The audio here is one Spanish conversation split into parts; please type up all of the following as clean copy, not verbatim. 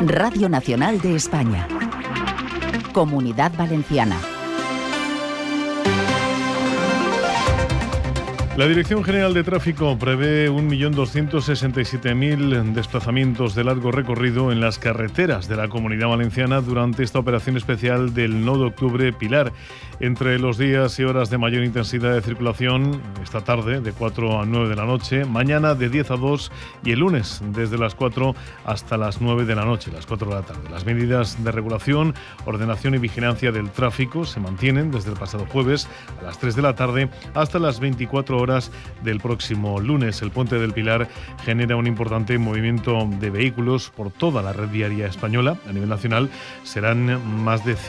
Radio Nacional de España. Comunidad Valenciana. La Dirección General de Tráfico prevé 1.267.000 desplazamientos de largo recorrido en las carreteras de la Comunidad Valenciana durante esta operación especial del 9 de octubre Pilar. Entre los días y horas de mayor intensidad de circulación, esta tarde de 4 a 9 de la noche, mañana de 10 a 2 y el lunes desde las 4 hasta las 9 de la noche, las 4 de la tarde. Las medidas de regulación, ordenación y vigilancia del tráfico se mantienen desde el pasado jueves a las 3 de la tarde hasta las 24 horas del próximo lunes. El Puente del Pilar genera un importante movimiento de vehículos por toda la red viaria española. A nivel nacional serán más de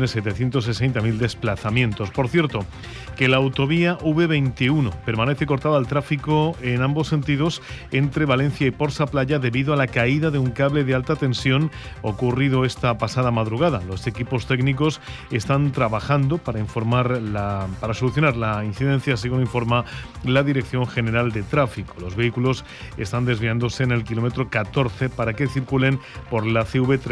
5.760.000 desplazamientos. Por cierto, que la autovía V21 permanece cortada al tráfico en ambos sentidos entre Valencia y Porsa Playa debido a la caída de un cable de alta tensión ocurrido esta pasada madrugada. Los equipos técnicos están trabajando para solucionar la incidencia, según informa la Dirección General de Tráfico. Los vehículos están desviándose en el kilómetro 14 para que circulen por la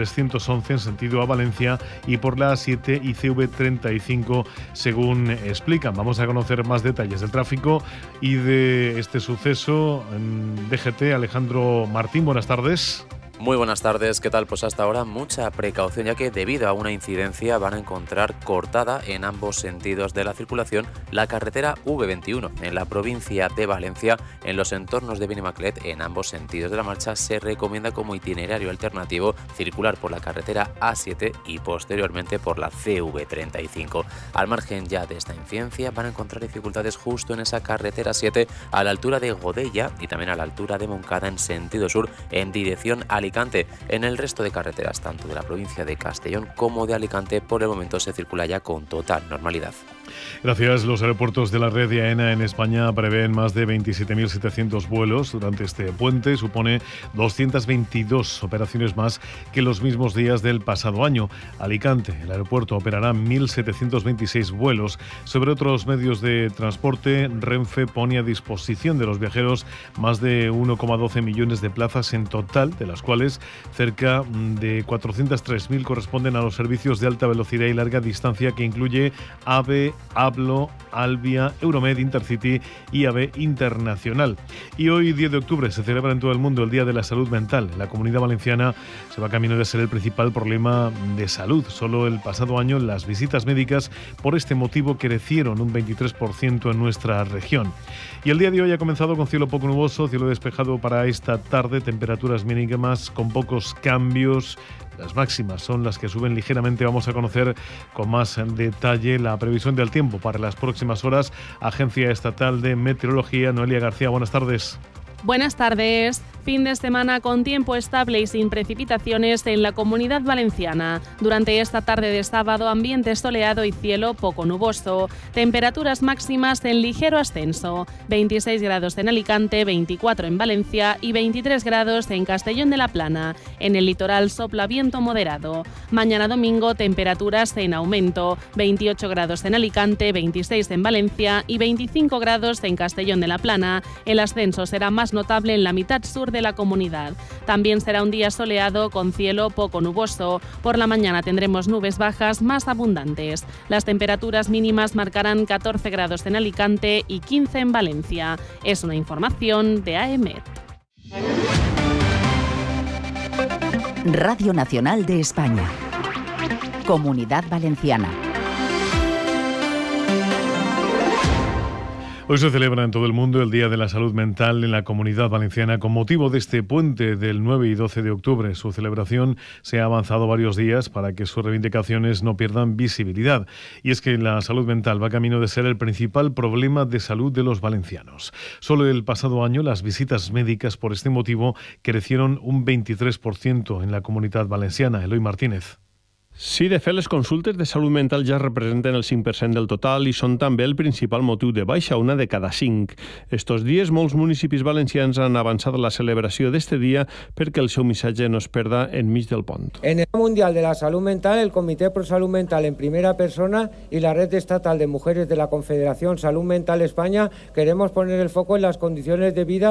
CV311 en sentido a Valencia y por la A7 y CV35, según explican. Vamos a conocer más detalles del tráfico y de este suceso en DGT. Alejandro Martín, buenas tardes. Muy buenas tardes, ¿qué tal? Pues hasta ahora mucha precaución, ya que debido a una incidencia van a encontrar cortada en ambos sentidos de la circulación la carretera V21 en la provincia de Valencia. En los entornos de Benimaclet, en ambos sentidos de la marcha, se recomienda como itinerario alternativo circular por la carretera A7 y posteriormente por la CV35. Al margen ya de esta incidencia van a encontrar dificultades justo en esa carretera 7 a la altura de Godella y también a la altura de Moncada en sentido sur en dirección a Alicante. En el resto de carreteras, tanto de la provincia de Castellón como de Alicante, por el momento se circula ya con total normalidad. Gracias. Los aeropuertos de la red de AENA en España prevén más de 27.700 vuelos durante este puente. Supone 222 operaciones más que los mismos días del pasado año. Alicante, el aeropuerto, operará 1.726 vuelos. Sobre otros medios de transporte, Renfe pone a disposición de los viajeros más de 1,12 millones de plazas en total, de las cuales cerca de 403.000 corresponden a los servicios de alta velocidad y larga distancia, que incluye AVE, Hablo, Albia, Euromed, Intercity y AVE Internacional. Y hoy, 10 de octubre, se celebra en todo el mundo el Día de la Salud Mental. En la Comunidad Valenciana se va camino de ser el principal problema de salud. Solo el pasado año las visitas médicas por este motivo crecieron un 23% en nuestra región. Y el día de hoy ha comenzado con cielo poco nuboso, cielo despejado para esta tarde, temperaturas mínimas con pocos cambios. Las máximas son las que suben ligeramente. Vamos a conocer con más detalle la previsión del tiempo para las próximas horas. Agencia Estatal de Meteorología, Noelia García, buenas tardes. Buenas tardes. Fin de semana con tiempo estable y sin precipitaciones en la Comunidad Valenciana. Durante esta tarde de sábado, ambiente soleado y cielo poco nuboso. Temperaturas máximas en ligero ascenso. 26 grados en Alicante, 24 en Valencia y 23 grados en Castellón de la Plana. En el litoral sopla viento moderado. Mañana domingo, temperaturas en aumento. 28 grados en Alicante, 26 en Valencia y 25 grados en Castellón de la Plana. El ascenso será más notable en la mitad sur de la comunidad. También será un día soleado con cielo poco nuboso. Por la mañana tendremos nubes bajas más abundantes. Las temperaturas mínimas marcarán 14 grados en Alicante y 15 en Valencia. Es una información de AEMET. Radio Nacional de España. Comunidad Valenciana. Hoy se celebra en todo el mundo el Día de la Salud Mental en la Comunidad Valenciana con motivo de este puente del 9 y 12 de octubre. Su celebración se ha avanzado varios días para que sus reivindicaciones no pierdan visibilidad. Y es que la salud mental va camino de ser el principal problema de salud de los valencianos. Solo el pasado año las visitas médicas por este motivo crecieron un 23% en la Comunitat Valenciana. Eloi Martínez. Sí, de fet, les consultes de salut mental ja representen el 5% del total i són també el principal motiu de baixa, una de cada 5. Estos dies, molts municipis valencians han avançat la celebració d'este dia perquè el seu missatge no es perda enmig del pont. En el Mundial de la Salud Mental, el Comité Pro Salud Mental en primera persona y la Red Estatal de Mujeres de la Confederación Salud Mental España queremos poner el foco en las condiciones de vida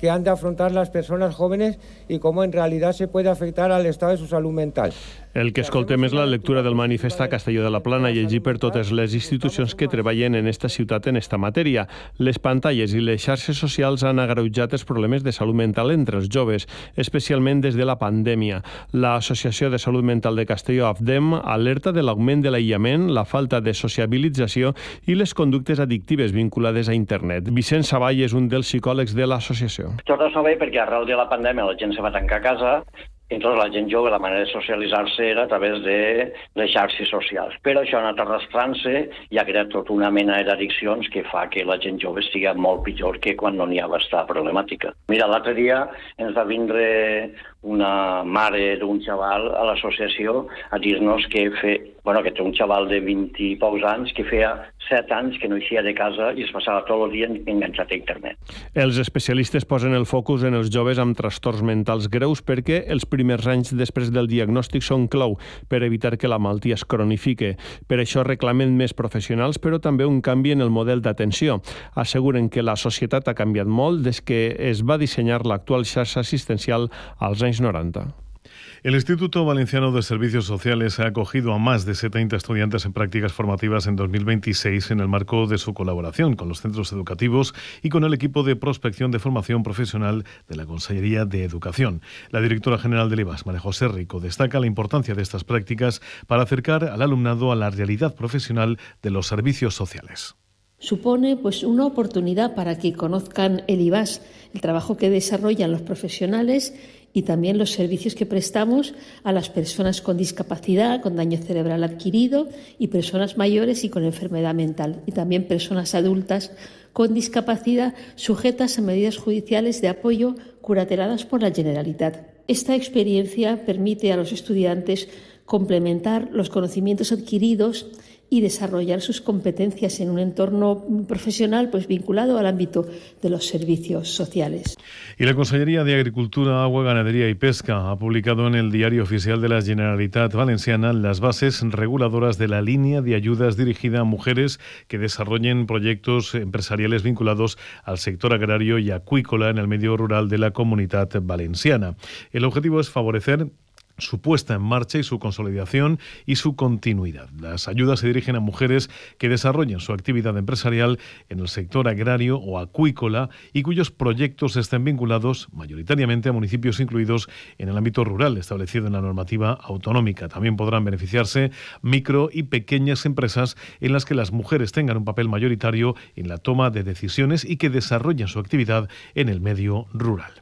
que han de afrontar las personas jóvenes y cómo en realidad se puede afectar al estado de su salud mental. El que escoltem és la lectura del manifest a Castelló de la Plana i llegir per totes les institucions que treballen en esta ciutat en esta matèria. Les pantalles i les xarxes socials han agreujat els problemes de salut mental entre els joves, especialment des de la pandèmia. L'Associació de Salut Mental de Castelló, AFDEM, alerta de l'augment de l'aïllament, la falta de sociabilització i les conductes addictives vinculades a internet. Vicent Savall és un dels psicòlegs de l'associació. Tot això ve perquè arrel de la pandèmia la gent se va tancar a casa. Entonces la gent jove, la manera de socialitzar-se era a través de les xarxes socials. Però això ha anat arrastrant-se i ha creat tota una mena d'addiccions que fa que la gent jove estigui molt pitjor que quan no n'hi ha esta problemàtica. Mira, l'altre dia ens va vindre una mare d'un xaval a l'associació a dir-nos que té un xaval de 20 i pocs anys que feia 7 anys que no eixia de casa i es passava tot el dia enganxat a internet. Els especialistes posen el focus en els joves amb trastorns mentals greus perquè els primers anys després del diagnòstic són clau per evitar que la malaltia es cronifique. Per això reclamen més professionals, però també un canvi en el model d'atenció. Asseguren que la societat ha canviat molt des que es va dissenyar l'actual xarxa assistencial als anys 90. El Instituto Valenciano de Servicios Sociales ha acogido a más de 70 estudiantes en prácticas formativas en 2026 en el marco de su colaboración con los centros educativos y con el equipo de prospección de formación profesional de la Consellería de Educación. La directora general del IVAS, María José Rico, destaca la importancia de estas prácticas para acercar al alumnado a la realidad profesional de los servicios sociales. Supone una oportunidad para que conozcan el IVAS, el trabajo que desarrollan los profesionales y también los servicios que prestamos a las personas con discapacidad, con daño cerebral adquirido y personas mayores y con enfermedad mental, y también personas adultas con discapacidad sujetas a medidas judiciales de apoyo curateladas por la Generalitat. Esta experiencia permite a los estudiantes complementar los conocimientos adquiridos y desarrollar sus competencias en un entorno profesional vinculado al ámbito de los servicios sociales. Y la Consellería de Agricultura, Agua, Ganadería y Pesca ha publicado en el Diario Oficial de la Generalitat Valenciana las bases reguladoras de la línea de ayudas dirigida a mujeres que desarrollen proyectos empresariales vinculados al sector agrario y acuícola en el medio rural de la Comunitat Valenciana. El objetivo es favorecer su puesta en marcha y su consolidación y su continuidad. Las ayudas se dirigen a mujeres que desarrollen su actividad empresarial en el sector agrario o acuícola y cuyos proyectos estén vinculados mayoritariamente a municipios incluidos en el ámbito rural establecido en la normativa autonómica. También podrán beneficiarse micro y pequeñas empresas en las que las mujeres tengan un papel mayoritario en la toma de decisiones y que desarrollen su actividad en el medio rural.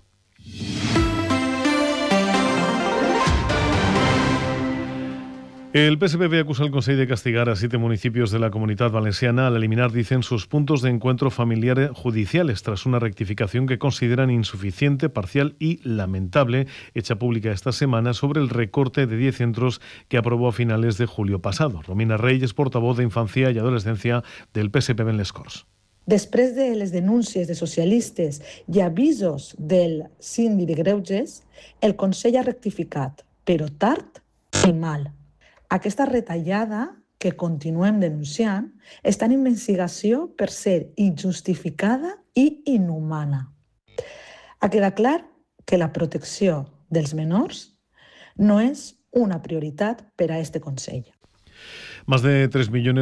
El PSPB acusa al Consell de castigar a 7 municipios de la Comunitat Valenciana al eliminar, dicen, sus puntos de encuentro familiar judiciales tras una rectificación que consideran insuficiente, parcial y lamentable, hecha pública esta semana sobre el recorte de 10 centros que aprobó a finales de julio pasado. Romina Reyes, portavoz de Infancia y Adolescencia del PSPB en les Corts. Després de les denúncies de socialistes i avisos del síndic de Greuges, el Consell ha rectificat, però tard i mal. Aquesta retallada que continuem denunciant està en investigació per ser injustificada i inhumana. Ha quedat clar que la protecció dels menors no és una prioritat per a este Consell. Más de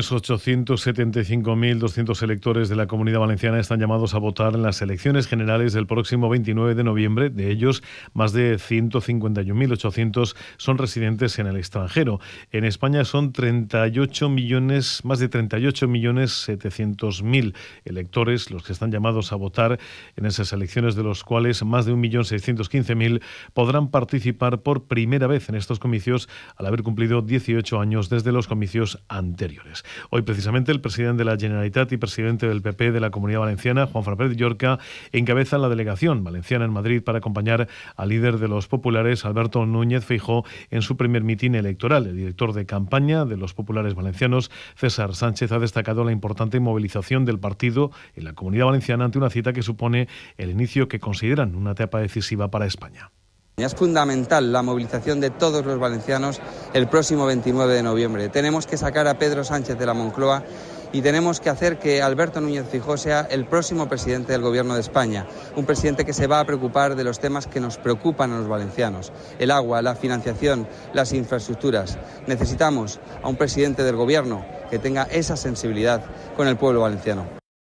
3.875.200 electores de la Comunidad Valenciana están llamados a votar en las elecciones generales del próximo 29 de noviembre. De ellos, más de 151.800 son residentes en el extranjero. En España son más de 38.700.000 electores los que están llamados a votar en esas elecciones, de los cuales más de 1.615.000 podrán participar por primera vez en estos comicios al haber cumplido 18 años desde los comicios anteriores. Hoy, precisamente, el presidente de la Generalitat y presidente del PP de la Comunidad Valenciana, Juan Fernández Llorca, encabeza la delegación valenciana en Madrid para acompañar al líder de los populares, Alberto Núñez Feijóo, en su primer mitin electoral. El director de campaña de los populares valencianos, César Sánchez, ha destacado la importante movilización del partido en la Comunidad Valenciana ante una cita que supone el inicio que consideran una etapa decisiva para España. Es fundamental la movilización de todos los valencianos el próximo 29 de noviembre. Tenemos que sacar a Pedro Sánchez de la Moncloa y tenemos que hacer que Alberto Núñez Feijóo sea el próximo presidente del Gobierno de España, un presidente que se va a preocupar de los temas que nos preocupan a los valencianos: el agua, la financiación, las infraestructuras. Necesitamos a un presidente del Gobierno que tenga esa sensibilidad con el pueblo valenciano.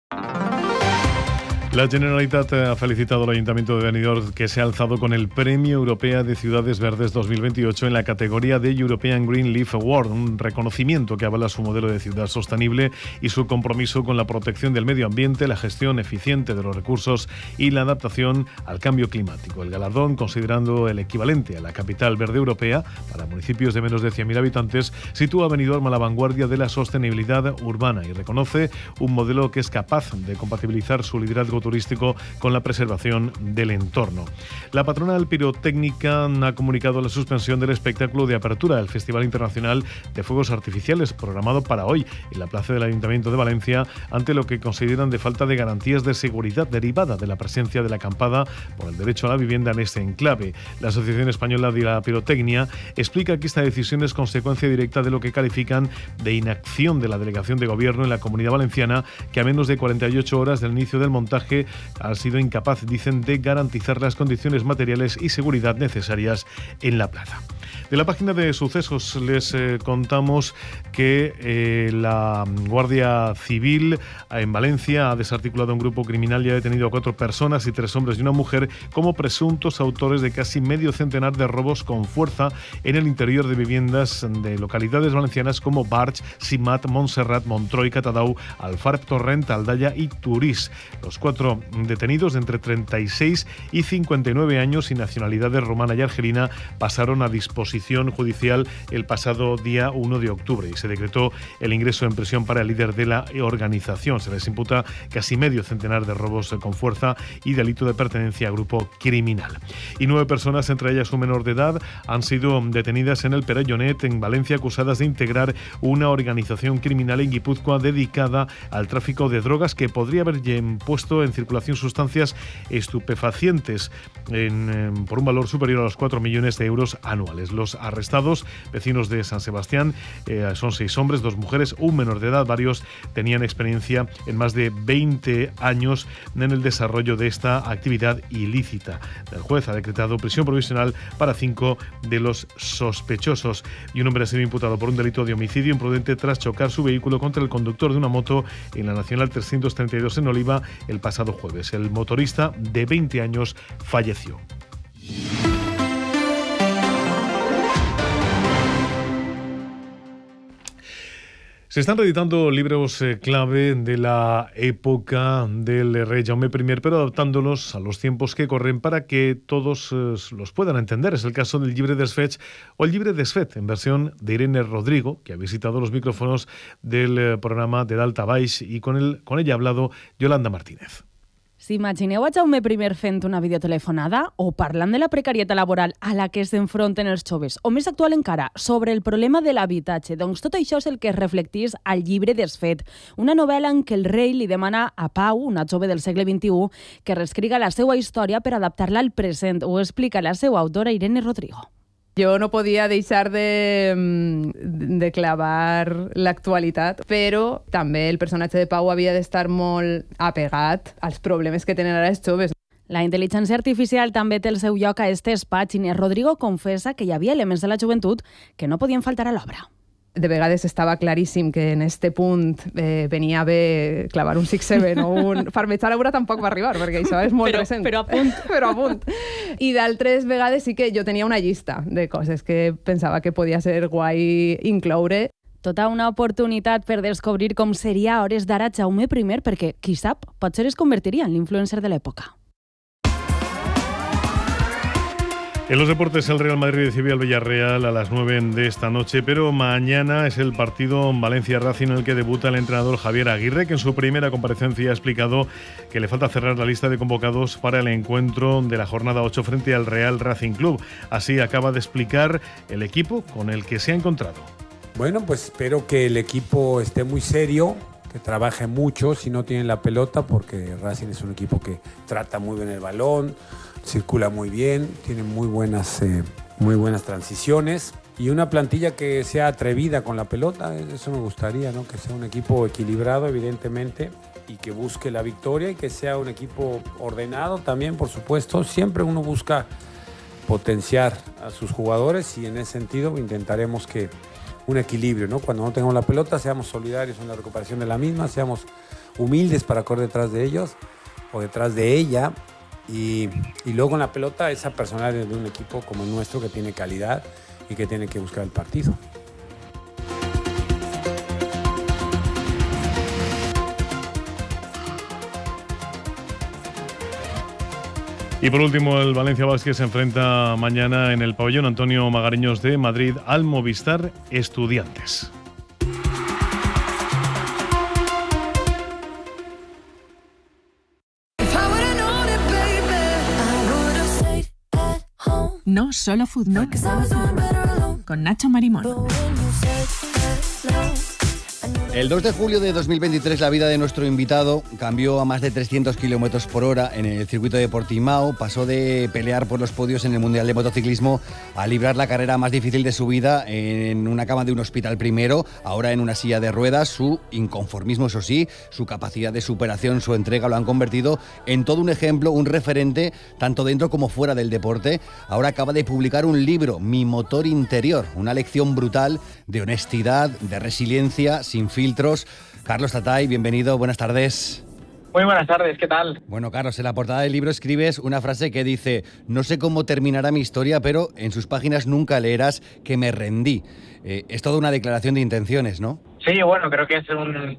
La Generalitat ha felicitado al Ayuntamiento de Benidorm, que se ha alzado con el Premio Europeo de Ciudades Verdes 2028 en la categoría de European Green Leaf Award, un reconocimiento que avala su modelo de ciudad sostenible y su compromiso con la protección del medio ambiente, la gestión eficiente de los recursos y la adaptación al cambio climático. El galardón, considerando el equivalente a la capital verde europea para municipios de menos de 100.000 habitantes, sitúa a Benidorm a la vanguardia de la sostenibilidad urbana y reconoce un modelo que es capaz de compatibilizar su liderazgo turístico con la preservación del entorno. La patronal pirotécnica ha comunicado la suspensión del espectáculo de apertura del Festival Internacional de Fuegos Artificiales programado para hoy en la plaza del Ayuntamiento de Valencia, ante lo que consideran de falta de garantías de seguridad derivada de la presencia de la acampada por el derecho a la vivienda en este enclave. La Asociación Española de la Pirotecnia explica que esta decisión es consecuencia directa de lo que califican de inacción de la Delegación de Gobierno en la Comunidad Valenciana, que a menos de 48 horas del inicio del montaje ha sido incapaz, dicen, de garantizar las condiciones materiales y seguridad necesarias en la plaza. De la página de sucesos les contamos que la Guardia Civil en Valencia ha desarticulado un grupo criminal y ha detenido a 4 personas y 3 hombres y una mujer como presuntos autores de casi medio centenar de robos con fuerza en el interior de viviendas de localidades valencianas como Barx, Simat, Montserrat, Montroi, Catadau, Alfarb, Torrent, Aldaya y Turís. Los 4 detenidos, de entre 36 y 59 años y nacionalidades rumana y argelina, pasaron a disposición judicial el pasado día 1 de octubre y se decretó el ingreso en prisión para el líder de la organización. Se les imputa casi medio centenar de robos con fuerza y delito de pertenencia a grupo criminal. Y 9 personas, entre ellas un menor de edad, han sido detenidas en el Perellonet, en Valencia, acusadas de integrar una organización criminal en Guipúzcoa dedicada al tráfico de drogas, que podría haber puesto en circulación sustancias estupefacientes por un valor superior a los 4 millones de euros anuales. Los arrestados, vecinos de San Sebastián, son 6 hombres, 2 mujeres, un menor de edad. Varios tenían experiencia en más de 20 años en el desarrollo de esta actividad ilícita. El juez ha decretado prisión provisional para 5 de los sospechosos, y un hombre ha sido imputado por un delito de homicidio imprudente tras chocar su vehículo contra el conductor de una moto en la Nacional 332 en Oliva el pasado jueves. El motorista, de 20 años, falleció. Se están reeditando libros clave de la época del rey Jaume I, pero adaptándolos a los tiempos que corren para que todos los puedan entender. Es el caso del Llibre dels Fets o el Llibre dels Fets, en versión de Irene Rodrigo, que ha visitado los micrófonos del programa de Dalt a Baix, y con ella ha hablado Yolanda Martínez. S'imagineu a Jaume I fent una videotelefonada o parlant de la precarietat laboral a la que s'enfronten els joves, o més actual encara, sobre el problema de l'habitatge? Doncs tot això és el que es reflectís al Llibre dels Fets, una novel·la en què el rei li demana a Pau, una jove del segle XXI, que reescriga la seva història per adaptar-la al present. Ho explica la seva autora Irene Rodrigo. Jo no podia deixar de clavar l'actualitat, però també el personatge de Pau havia d'estar molt apegat als problemes que tenen ara els joves. La intel·ligència artificial també té el seu lloc a este despatx. Inés Rodrigo confessa que hi havia elements de la joventut que no podien faltar a l'obra. De vegades estava claríssim que en este punt venia bé clavar un 6-7 o un... Farmejar l'obra tampoc va arribar, perquè això és molt recent. Però a punt. Però a punt. I d'altres vegades sí que jo tenia una llista de coses que pensava que podia ser guai incloure. Tota una oportunitat per descobrir com seria a hores d'ara Jaume I, perquè, qui sap, potser es convertiria en l'influencer de l'època. En los deportes, el Real Madrid recibe al Villarreal a las 9 de esta noche, pero mañana es el partido en Valencia-Racing en el que debuta el entrenador Javier Aguirre, que en su primera comparecencia ha explicado que le falta cerrar la lista de convocados para el encuentro de la jornada 8 frente al Real Racing Club. Así acaba de explicar el equipo con el que se ha encontrado. Bueno, pues espero que el equipo esté muy serio, que trabaje mucho si no tienen la pelota, porque Racing es un equipo que trata muy bien el balón, circula muy bien, tiene muy buenas transiciones. y una plantilla que sea atrevida con la pelota. Eso me gustaría, ¿no? Que sea un equipo equilibrado, evidentemente, y que busque la victoria, y que sea un equipo ordenado también, por supuesto. Siempre uno busca potenciar a sus jugadores, y en ese sentido intentaremos que un equilibrio, ¿no? Cuando no tengamos la pelota, seamos solidarios en la recuperación de la misma, seamos humildes para correr detrás de ellos o detrás de ella, y luego en la pelota esa personalidad de un equipo como el nuestro, que tiene calidad y que tiene que buscar el partido. Y por último, el Valencia Basket se enfrenta mañana en el pabellón Antonio Magariños de Madrid al Movistar Estudiantes. No solo fútbol. Con Nacho Marimón. El 2 de julio de 2023 la vida de nuestro invitado cambió a más de 300 kilómetros por hora en el circuito de Portimao. Pasó de pelear por los podios en el Mundial de Motociclismo a librar la carrera más difícil de su vida en una cama de un hospital primero, ahora en una silla de ruedas. Su inconformismo, eso sí, su capacidad de superación, su entrega lo han convertido en todo un ejemplo, un referente, tanto dentro como fuera del deporte. Ahora acaba de publicar un libro, Mi motor interior, una lección brutal de honestidad, de resiliencia, sin filtros. Carlos Tatay, bienvenido, buenas tardes. Muy buenas tardes, ¿qué tal? Bueno, Carlos, en la portada del libro escribes una frase que dice: no sé cómo terminará mi historia, pero en sus páginas nunca leerás que me rendí. Es toda una declaración de intenciones, ¿no? Sí, bueno, creo que es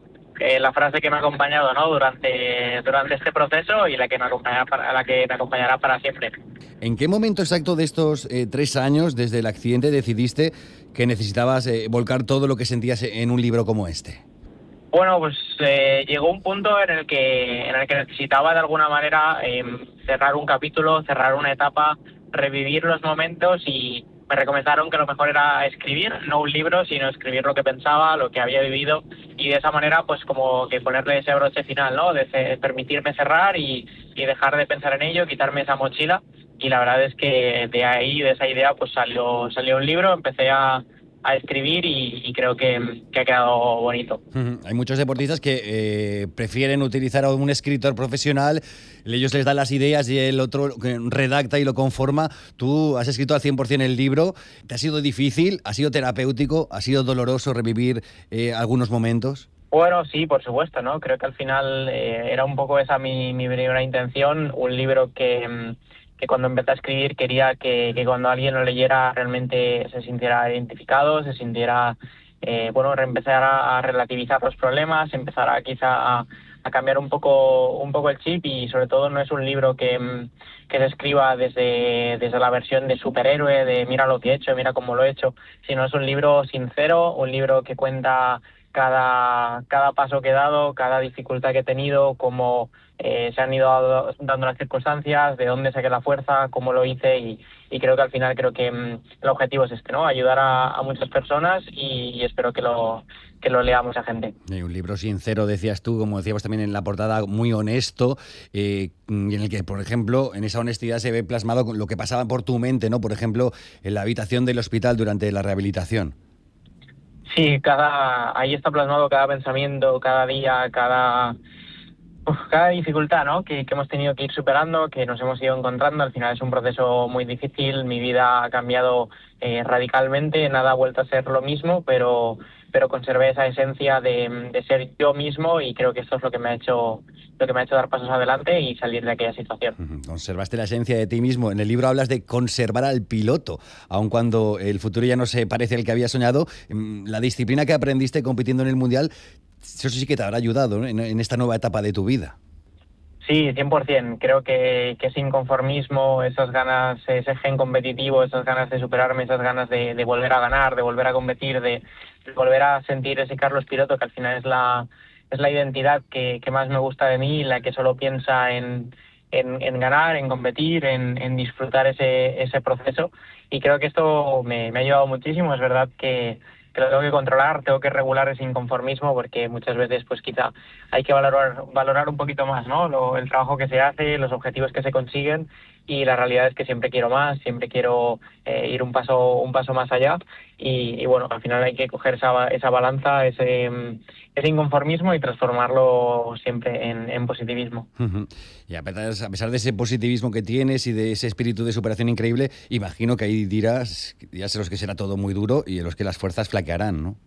la frase que me ha acompañado, ¿no? durante este proceso, y la que me acompañará para siempre. ¿En qué momento exacto de estos 3 años, desde el accidente, decidiste que necesitabas volcar todo lo que sentías en un libro como este? Bueno, pues llegó un punto en el que necesitaba de alguna manera cerrar un capítulo, cerrar una etapa, revivir los momentos, y me recomendaron que lo mejor era escribir, no un libro, sino escribir lo que pensaba, lo que había vivido, y de esa manera pues como que ponerle ese broche final, ¿no? De permitirme cerrar y dejar de pensar en ello, quitarme esa mochila. Y la verdad es que de ahí, de esa idea, pues salió un libro. Empecé a escribir y creo que ha quedado bonito. Hay muchos deportistas que prefieren utilizar a un escritor profesional, ellos les dan las ideas y el otro redacta y lo conforma. Tú has escrito al 100% el libro. ¿Te ha sido difícil? ¿Ha sido terapéutico? ¿Ha sido doloroso revivir algunos momentos? Bueno, sí, por supuesto, ¿no? Creo que al final era un poco esa mi primera intención, un libro que cuando empecé a escribir quería que cuando alguien lo leyera realmente se sintiera identificado, se sintiera, empezar a relativizar los problemas, empezar quizá a cambiar un poco el chip, y sobre todo no es un libro que se escriba desde la versión de superhéroe, de mira lo que he hecho, mira cómo lo he hecho, sino es un libro sincero, un libro que cuenta cada paso que he dado, cada dificultad que he tenido, cómo se han ido dando las circunstancias, de dónde saqué la fuerza, cómo lo hice, y creo que al final el objetivo es este, ¿no? Ayudar a muchas personas, y espero que lo lea mucha gente. Hay un libro sincero, decías tú, como decíamos también en la portada, muy honesto, y en el que, por ejemplo, en esa honestidad se ve plasmado lo que pasaba por tu mente, ¿no? Por ejemplo, en la habitación del hospital durante la rehabilitación. Sí, ahí está plasmado cada pensamiento, cada día, cada dificultad, ¿no? que hemos tenido que ir superando, que nos hemos ido encontrando. Al final es un proceso muy difícil, mi vida ha cambiado radicalmente, nada ha vuelto a ser lo mismo, pero conservé esa esencia de ser yo mismo, y creo que esto es lo que me ha hecho dar pasos adelante y salir de aquella situación. Conservaste la esencia de ti mismo. En el libro hablas de conservar al piloto, aun cuando el futuro ya no se parece al que había soñado. La disciplina que aprendiste compitiendo en el Mundial, eso sí que te habrá ayudado, ¿no? en esta nueva etapa de tu vida. Sí, 100%. Creo que ese inconformismo, esas ganas, ese gen competitivo, esas ganas de superarme, esas ganas de volver a ganar, de volver a competir, de volver a sentir ese Carlos piloto, que al final es la identidad que más me gusta de mí, la que solo piensa en ganar, en competir, en disfrutar ese proceso. Y creo que esto me ha ayudado muchísimo. Es verdad que lo tengo que controlar, tengo que regular ese inconformismo, porque muchas veces pues quizá hay que valorar un poquito más, ¿no? El trabajo que se hace, los objetivos que se consiguen, y la realidad es que siempre quiero más, siempre quiero ir un paso más allá y bueno, al final hay que coger esa balanza, ese inconformismo y transformarlo siempre en positivismo. Y a pesar de ese positivismo que tienes y de ese espíritu de superación increíble, imagino que hay días en los que será todo muy duro y en los que las fuerzas flaquearán, ¿no?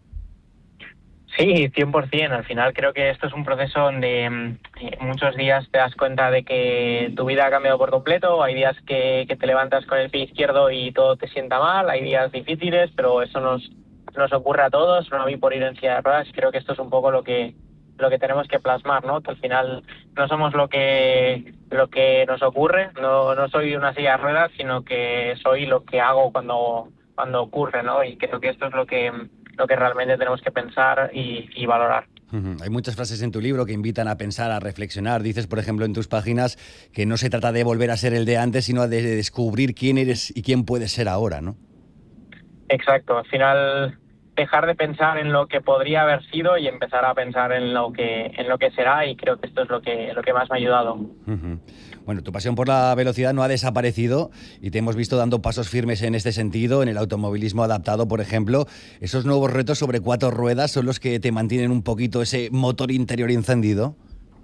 Sí, 100%. Al final creo que esto es un proceso donde muchos días te das cuenta de que tu vida ha cambiado por completo. Hay días que te levantas con el pie izquierdo y todo te sienta mal. Hay días difíciles, pero eso nos ocurre a todos. No a mí por ir en silla de ruedas. Creo que esto es un poco lo que tenemos que plasmar, ¿no? Que al final no somos lo que nos ocurre. No soy una silla de ruedas, sino que soy lo que hago cuando ocurre, ¿no? Y creo que esto es lo que realmente tenemos que pensar y valorar. Hay muchas frases en tu libro que invitan a pensar, a reflexionar. Dices, por ejemplo, en tus páginas que no se trata de volver a ser el de antes, sino de descubrir quién eres y quién puedes ser ahora, ¿no? Exacto. Al final, dejar de pensar en lo que podría haber sido y empezar a pensar en lo que será, y creo que esto es lo que más me ha ayudado. Bueno, tu pasión por la velocidad no ha desaparecido y te hemos visto dando pasos firmes en este sentido, en el automovilismo adaptado, por ejemplo. Esos nuevos retos sobre 4 ruedas son los que te mantienen un poquito ese motor interior encendido.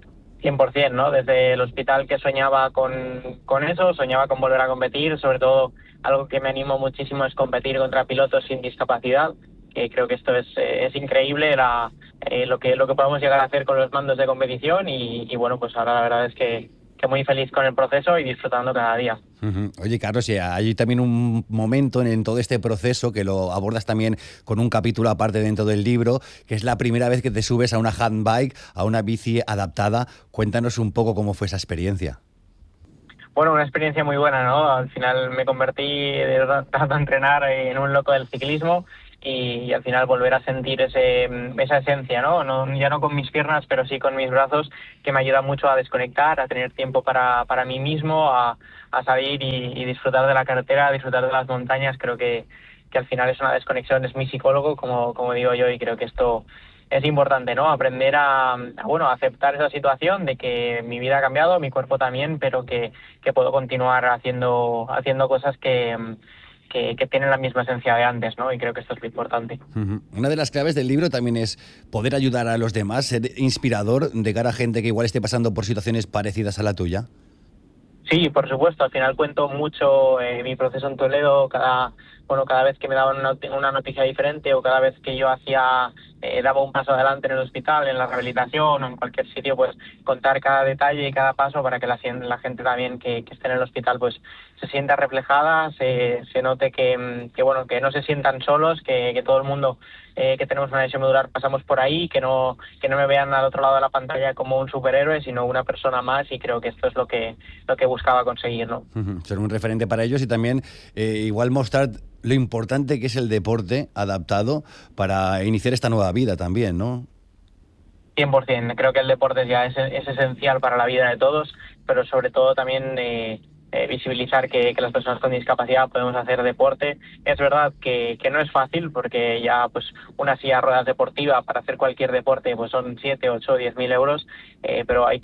100%, ¿no? Desde el hospital que soñaba con eso, soñaba con volver a competir. Sobre todo, algo que me animó muchísimo es competir contra pilotos sin discapacidad. Creo que esto es increíble lo que podemos llegar a hacer con los mandos de competición y bueno, pues ahora la verdad es que muy feliz con el proceso y disfrutando cada día. Oye, Carlos, hay también un momento en todo este proceso que lo abordas también con un capítulo aparte dentro del libro, que es la primera vez que te subes a una handbike, a una bici adaptada. Cuéntanos un poco cómo fue esa experiencia. Bueno, una experiencia muy buena, ¿no? Al final me convertí de tanto entrenar en un loco del ciclismo y al final volver a sentir esa esencia, ¿no? Ya no con mis piernas, pero sí con mis brazos, que me ayuda mucho a desconectar, a tener tiempo para mí mismo, a salir y disfrutar de la carretera, a disfrutar de las montañas. Creo que al final es una desconexión, es mi psicólogo, como digo yo, y creo que esto es importante, ¿no? Aprender a aceptar esa situación de que mi vida ha cambiado, mi cuerpo también, pero que puedo continuar haciendo cosas que tienen la misma esencia de antes, ¿no? Y creo que esto es lo importante. Una de las claves del libro también es poder ayudar a los demás, ser inspirador de cara a gente que igual esté pasando por situaciones parecidas a la tuya. Sí, por supuesto. Al final cuento mucho mi proceso en Toledo, cada vez que me daban una noticia diferente o cada vez que yo daba un paso adelante en el hospital, en la rehabilitación o en cualquier sitio, pues contar cada detalle y cada paso para que la gente también que esté en el hospital pues se sienta reflejada, se note que no se sientan solos, que todo el mundo que tenemos una lesión medular pasamos por ahí, que no me vean al otro lado de la pantalla como un superhéroe, sino una persona más, y creo que esto es lo que buscaba conseguir, ¿no? Ser un referente para ellos y también igual mostrar lo importante que es el deporte adaptado para iniciar esta nueva vida también, ¿no? 100%. Creo que el deporte ya es esencial para la vida de todos, pero sobre todo también visibilizar que las personas con discapacidad podemos hacer deporte. Es verdad que no es fácil, porque ya pues una silla de ruedas deportiva para hacer cualquier deporte pues son 7, 8, 10.000 euros, pero hay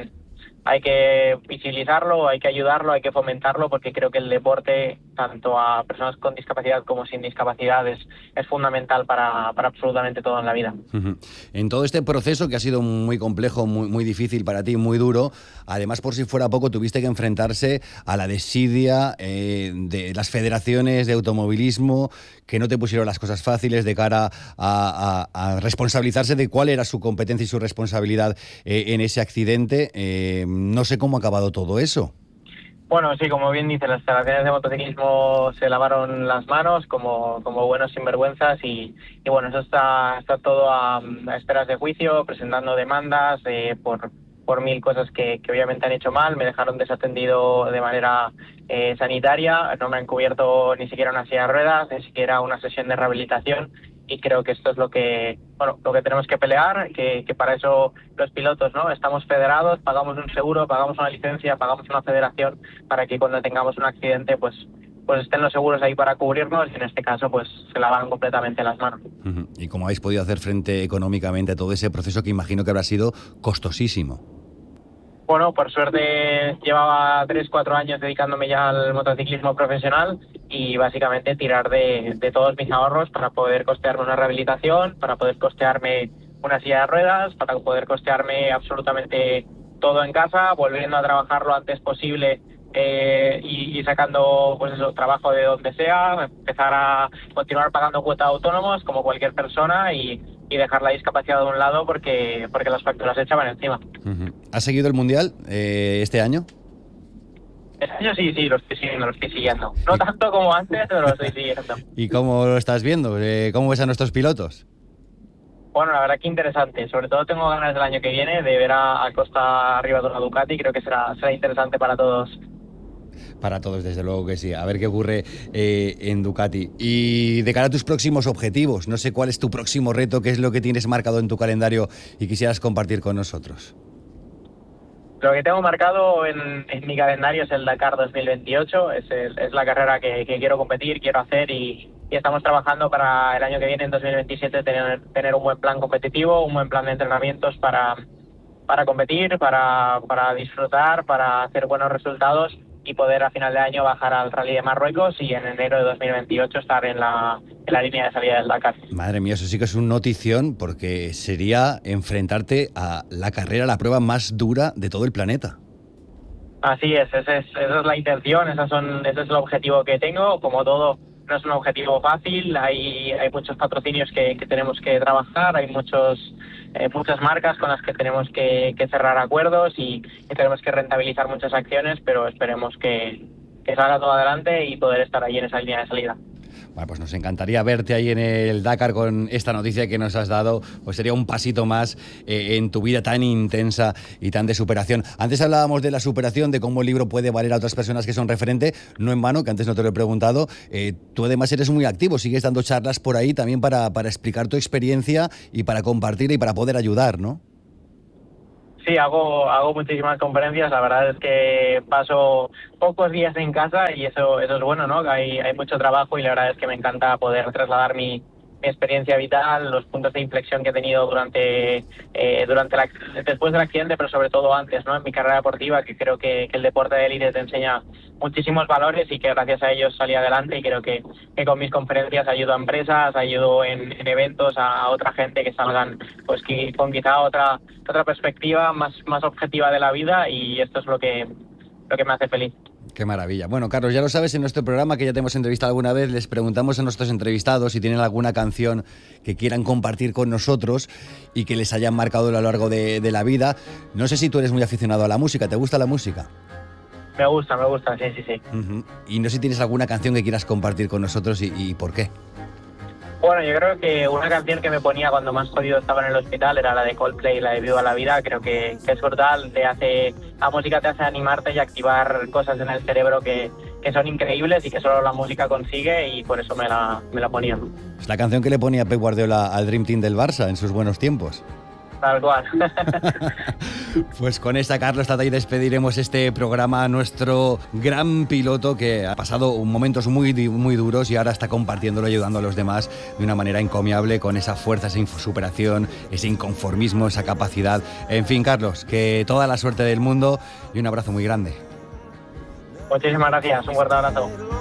que visibilizarlo, hay que ayudarlo, hay que fomentarlo, porque creo que el deporte, tanto a personas con discapacidad como sin discapacidad, es fundamental para absolutamente todo en la vida. En todo este proceso, que ha sido muy complejo, muy difícil para ti, muy duro, además, por si fuera poco, tuviste que enfrentarse a la desidia de las federaciones de automovilismo, que no te pusieron las cosas fáciles de cara a responsabilizarse de cuál era su competencia y su responsabilidad en ese accidente. No sé cómo ha acabado todo eso. Bueno, sí, como bien dice, las federaciones de motociclismo se lavaron las manos como buenos sinvergüenzas y bueno, eso está todo a esperas de juicio, presentando demandas por 1000 cosas que obviamente han hecho mal. Me dejaron desatendido de manera sanitaria, no me han cubierto ni siquiera una silla de ruedas, ni siquiera una sesión de rehabilitación, y creo que esto es lo que tenemos que pelear, que para eso los pilotos, ¿no? Estamos federados, pagamos un seguro, pagamos una licencia, pagamos una federación, para que cuando tengamos un accidente pues estén los seguros ahí para cubrirnos, y en este caso pues se lavan completamente las manos. ¿Y cómo habéis podido hacer frente económicamente a todo ese proceso que imagino que habrá sido costosísimo? Bueno, por suerte llevaba 3-4 años dedicándome ya al motociclismo profesional y básicamente tirar de todos mis ahorros para poder costearme una rehabilitación, para poder costearme una silla de ruedas, para poder costearme absolutamente todo en casa, volviendo a trabajar lo antes posible y sacando pues eso, trabajo de donde sea, empezar a continuar pagando cuotas autónomos como cualquier persona y dejar la discapacidad de un lado porque las facturas se echaban encima. ¿Has seguido el Mundial este año? Este año sí, lo estoy siguiendo. No tanto como antes, pero lo estoy siguiendo. ¿Y cómo lo estás viendo? ¿Cómo ves a nuestros pilotos? Bueno, la verdad que interesante. Sobre todo tengo ganas del año que viene de ver a Costa arriba de una Ducati. Creo que será interesante para todos. Para todos, desde luego que sí. A ver qué ocurre en Ducati. Y de cara a tus próximos objetivos, no sé cuál es tu próximo reto, qué es lo que tienes marcado en tu calendario y quisieras compartir con nosotros. Lo que tengo marcado en mi calendario es el Dakar 2028. Es la carrera que quiero competir, quiero hacer y estamos trabajando para el año que viene, en 2027, tener un buen plan competitivo, un buen plan de entrenamientos para competir, para disfrutar, para hacer buenos resultados y poder a final de año bajar al Rally de Marruecos y en enero de 2028 estar en la línea de salida del Dakar. Madre mía, eso sí que es una notición porque sería enfrentarte a la carrera, la prueba más dura de todo el planeta. Así es, esa es la intención, ese es el objetivo que tengo. Como todo, no es un objetivo fácil, hay muchos patrocinios que tenemos que trabajar, hay muchas marcas con las que tenemos que cerrar acuerdos y tenemos que rentabilizar muchas acciones, pero esperemos que salga todo adelante y poder estar ahí en esa línea de salida. Bueno, pues nos encantaría verte ahí en el Dakar con esta noticia que nos has dado, pues sería un pasito más en tu vida tan intensa y tan de superación. Antes hablábamos de la superación, de cómo el libro puede valer a otras personas que son referente, no en vano, que antes no te lo he preguntado. Tú además eres muy activo, sigues dando charlas por ahí también para explicar tu experiencia y para compartir y para poder ayudar, ¿no? Sí, hago muchísimas conferencias. La verdad es que paso pocos días en casa y eso es bueno, ¿no? Hay mucho trabajo y la verdad es que me encanta poder trasladar mi experiencia vital, los puntos de inflexión que he tenido después del accidente, pero sobre todo antes, ¿no? En mi carrera deportiva, que creo que el deporte de élite te enseña muchísimos valores y que gracias a ellos salí adelante, y creo que con mis conferencias ayudo a empresas, ayudo en eventos a otra gente que salgan pues con quizá otra perspectiva más objetiva de la vida, y esto es lo que me hace feliz. Qué maravilla. Bueno, Carlos, ya lo sabes, en nuestro programa, que ya te hemos entrevistado alguna vez, les preguntamos a nuestros entrevistados si tienen alguna canción que quieran compartir con nosotros y que les hayan marcado a lo largo de la vida. No sé si tú eres muy aficionado a la música, ¿te gusta la música? Me gusta, sí. Uh-huh. Y no sé si tienes alguna canción que quieras compartir con nosotros y por qué. Bueno, yo creo que una canción que me ponía cuando más jodido estaba en el hospital era la de Coldplay, la de Viva la Vida. Creo que es brutal, la música te hace animarte y activar cosas en el cerebro que son increíbles y que solo la música consigue, y por eso me la ponía. Es la canción que le ponía Pep Guardiola al Dream Team del Barça en sus buenos tiempos. Tal cual. Pues con esta, Carlos Tatay, despediremos este programa a nuestro gran piloto que ha pasado momentos muy, muy duros y ahora está compartiéndolo y ayudando a los demás de una manera encomiable, con esa fuerza, esa superación, ese inconformismo, esa capacidad. En fin, Carlos, que toda la suerte del mundo y un abrazo muy grande. Muchísimas gracias, un fuerte abrazo.